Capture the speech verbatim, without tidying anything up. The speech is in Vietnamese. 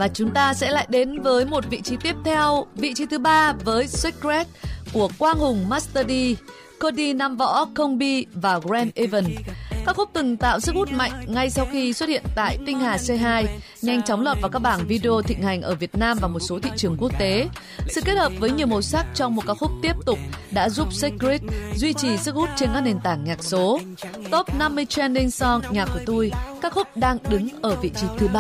Và chúng ta sẽ lại đến với một vị trí tiếp theo, vị trí thứ ba với Secret của Quang Hùng, Master D, Cody Nam Võ, Combi và Grand Evan. Các khúc từng tạo sức hút mạnh ngay sau khi xuất hiện tại Tinh Hà xê hai, nhanh chóng lọt vào các bảng video thịnh hành ở Việt Nam và một số thị trường quốc tế. Sự kết hợp với nhiều màu sắc trong một ca khúc tiếp tục đã giúp Secret duy trì sức hút trên các nền tảng nhạc số. Top năm mươi Trending Song nhạc của tôi, ca khúc đang đứng ở vị trí thứ ba.